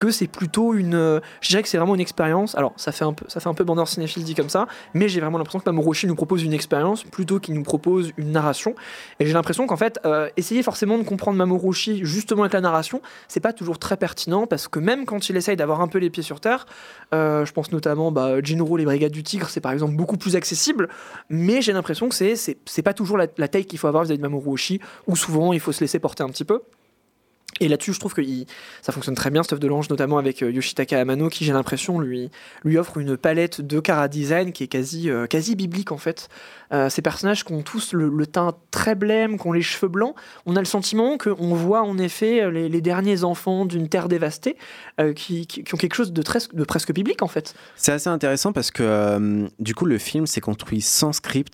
que c'est plutôt je dirais que c'est vraiment une expérience. Alors ça fait un peu bandeur cinéphile dit comme ça, mais j'ai vraiment l'impression que Mamoru Oshii nous propose une expérience plutôt qu'il nous propose une narration. Et j'ai l'impression qu'en fait, essayer forcément de comprendre Mamoru Oshii justement avec la narration, c'est pas toujours très pertinent, parce que même quand il essaye d'avoir un peu les pieds sur terre, je pense notamment Jinro, les Brigades du Tigre, c'est par exemple beaucoup plus accessible, mais j'ai l'impression que c'est pas toujours la taille qu'il faut avoir vis-à-vis de Mamoru Oshii, où souvent il faut se laisser porter un petit peu. Et là-dessus, je trouve que ça fonctionne très bien, cette œuvre de l'ange, notamment avec Yoshitaka Amano, qui, j'ai l'impression, lui offre une palette de chara-design qui est quasi biblique, en fait. Ces personnages qui ont tous le teint très blême, qui ont les cheveux blancs, on a le sentiment qu'on voit, en effet, les derniers enfants d'une terre dévastée, qui ont quelque chose de presque biblique, en fait. C'est assez intéressant parce que, du coup, le film s'est construit sans script,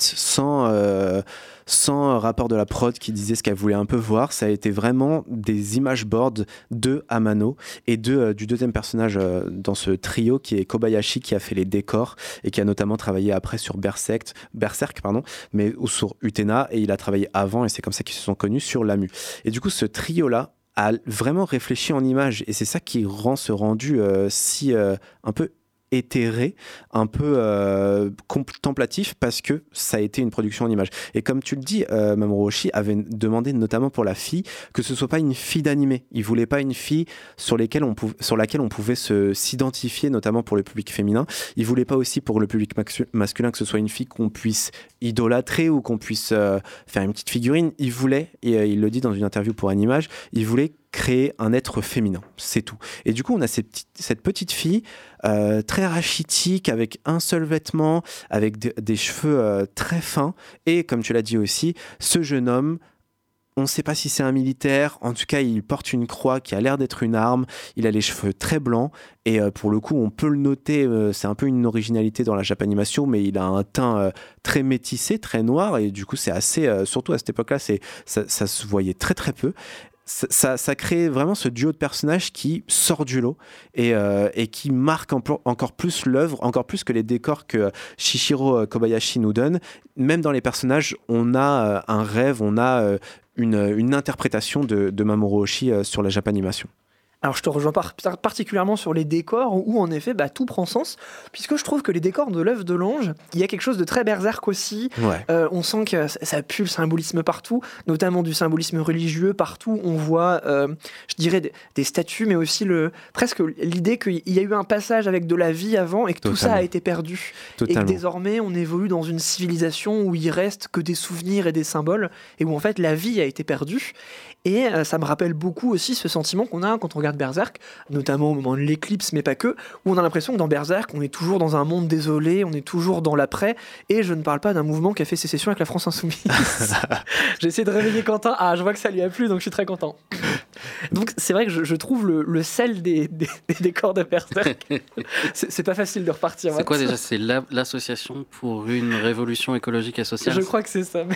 sans rapport de la prod qui disait ce qu'elle voulait un peu voir. Ça a été vraiment des image boards de Amano et du deuxième personnage dans ce trio qui est Kobayashi, qui a fait les décors et qui a notamment travaillé après sur Berserk, mais ou sur Utena, et il a travaillé avant, et c'est comme ça qu'ils se sont connus, sur Lamu. Et du coup, ce trio-là a vraiment réfléchi en images, et c'est ça qui rend ce rendu un peu éthéré, un peu contemplatif, parce que ça a été une production en images. Et comme tu le dis, Mamoru Oshii avait demandé, notamment pour la fille, que ce soit pas une fille d'animé. Il voulait pas une fille sur laquelle on pouvait s'identifier, notamment pour le public féminin. Il voulait pas aussi pour le public masculin que ce soit une fille qu'on puisse idolâtrer ou qu'on puisse faire une petite figurine. Il voulait, et il le dit dans une interview pour Animage, il voulait créer un être féminin, c'est tout. Et du coup, on a cette petite fille très rachitique, avec un seul vêtement, avec des cheveux très fins, et comme tu l'as dit aussi, ce jeune homme, on ne sait pas si c'est un militaire, en tout cas il porte une croix qui a l'air d'être une arme, il a les cheveux très blancs, et pour le coup on peut le noter, c'est un peu une originalité dans la Japanimation, mais il a un teint très métissé, très noir, et du coup c'est assez, surtout à cette époque-là, ça se voyait très très peu. Ça crée vraiment ce duo de personnages qui sort du lot et qui marque encore plus l'œuvre, encore plus que les décors que Shishiro Kobayashi nous donne. Même dans les personnages, on a un rêve, on a une interprétation de Mamoru Oshii sur la Japanimation. Alors je te rejoins particulièrement sur les décors où en effet tout prend sens, puisque je trouve que les décors de l'œuvre de l'ange, il y a quelque chose de très berserk aussi. Ouais. On sent que ça pue le symbolisme partout, notamment du symbolisme religieux partout. On voit, je dirais, des statues, mais aussi presque l'idée qu'il y a eu un passage avec de la vie avant et que tout ça a été perdu. Totalement. Et que désormais on évolue dans une civilisation où il reste que des souvenirs et des symboles, et où en fait la vie a été perdue. Et ça me rappelle beaucoup aussi ce sentiment qu'on a quand on regarde Berserk, notamment au moment de l'éclipse, mais pas que, où on a l'impression que dans Berserk, on est toujours dans un monde désolé, on est toujours dans l'après, et je ne parle pas d'un mouvement qui a fait sécession avec la France Insoumise. J'ai essayé de réveiller Quentin, je vois que ça lui a plu, donc je suis très content. Donc c'est vrai que je trouve le sel des décors de Berserk, c'est pas facile de repartir. C'est quoi déjà? C'est l'association pour une révolution écologique et sociale? Je crois que c'est ça.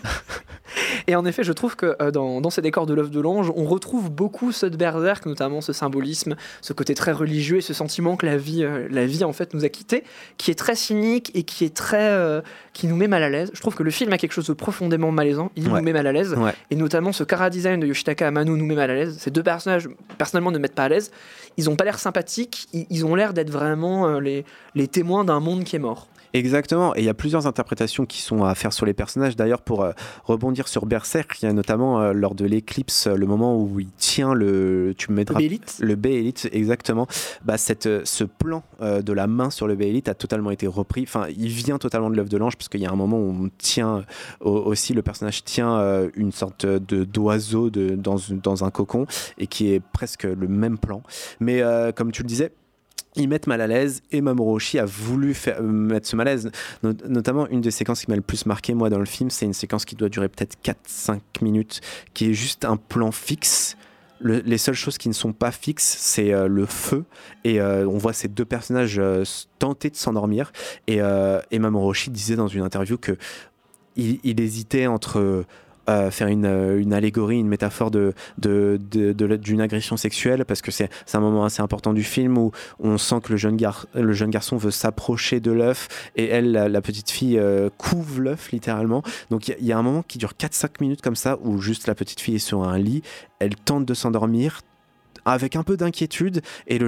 Et en effet, je trouve que dans ces décors de l'œuvre de l'ange, on retrouve beaucoup ce de Berserk, notamment ce symbolisme, ce côté très religieux et ce sentiment que la vie en fait nous a quittés, qui est très cynique et qui nous met mal à l'aise. Je trouve que le film a quelque chose de profondément malaisant, il nous met mal à l'aise, et notamment ce chara-design de Yoshitaka Amano nous met mal à l'aise. Ces deux personnages, personnellement, ne mettent pas à l'aise. Ils n'ont pas l'air sympathiques, ils ont l'air d'être vraiment les témoins d'un monde qui est mort. Exactement, et il y a plusieurs interprétations qui sont à faire sur les personnages. D'ailleurs, pour rebondir sur Berserk, il y a notamment lors de l'éclipse, le moment où il tient le Béélite, exactement. Ce plan de la main sur le Béélite a totalement été repris. Enfin, il vient totalement de l'œuvre de l'ange, parce qu'il y a un moment où on tient aussi, le personnage tient une sorte d'oiseau dans un cocon, et qui est presque le même plan. Mais comme tu le disais, ils mettent mal à l'aise, et Mamoru Oshii a voulu mettre ce malaise. Notamment, une des séquences qui m'a le plus marqué, moi, dans le film, c'est une séquence qui doit durer peut-être 4-5 minutes, qui est juste un plan fixe. Les seules choses qui ne sont pas fixes, c'est le feu, et on voit ces deux personnages tenter de s'endormir, et Mamoru Oshii disait dans une interview qu'il hésitait entre faire une allégorie, une métaphore d'une agression sexuelle, parce que c'est un moment assez important du film où on sent que le jeune garçon veut s'approcher de l'œuf, et elle, la petite fille, couve l'œuf littéralement. Donc il y a un moment qui dure 4-5 minutes comme ça, où juste la petite fille est sur un lit, elle tente de s'endormir, avec un peu d'inquiétude, et le